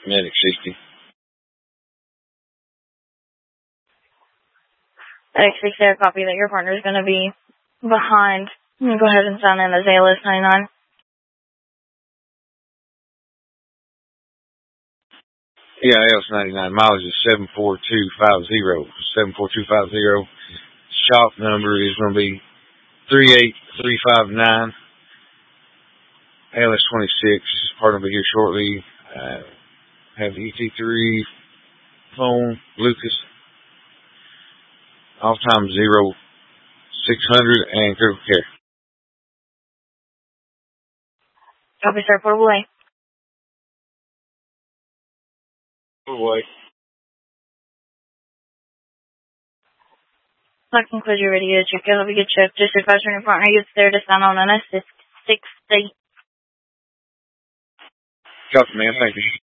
Medic 60. Medic 60, I copy that your partner is going to be behind. Go ahead and sign in as ALS 99. Yeah, ALS 99. Mileage is 74250. 74250. Shop number is going to be 38359. ALS 26. Partner will be here shortly. Have ET3 phone, Lucas. Off time 0600 and critical care. Copy, sir. Put away. Put away. That concludes your radio check. Have a good shift. Just advise when your partner gets there to sign on an assist 60. Copy, man. Thank you.